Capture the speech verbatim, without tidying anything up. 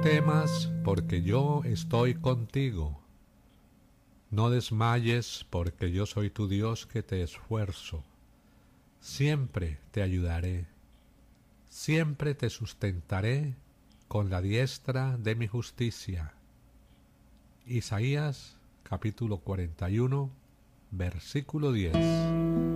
temas, porque yo estoy contigo. No desmayes, porque yo soy tu Dios que te esfuerzo. Siempre te ayudaré. Siempre te sustentaré con la diestra de mi justicia. Isaías capítulo cuarenta y uno, versículo diez.